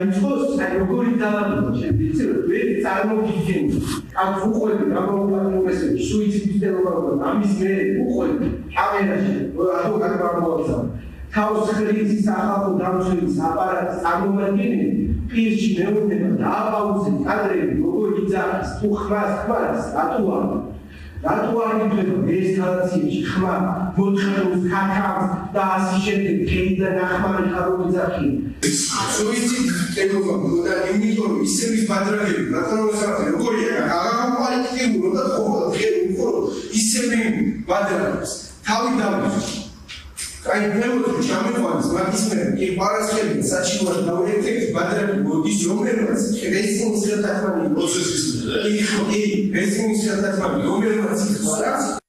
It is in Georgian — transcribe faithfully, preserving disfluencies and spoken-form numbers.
Because I go in down, it's a very time teaching. I'm going to switch to I'm missing camera. Well, I don't have about how security Saha down to Sabara, Samuel, Pish, Davos, and Cadre, Gogoiza, Tuchmas, Kwas, Atua. That one is the best currency, Chma, Mutchus, Kakams, Das, Shed, Kate, Nachman, Haruzaki. Suicide telefon და იმითო ისების ბადრები ნაციონალურ როგორია აღარ და ხო ხო ისები ბადრებს თავი დავიწყო აი ფეროთი ჩამიყვანს მაგის მე კი პარასხელი საჩივარ დაუერთებს ბადრები მოდის რომლებიც რესინგის ხელთათმანი პროცესის კი კი რესინგის ხელთათმანი რომლებიც ხარ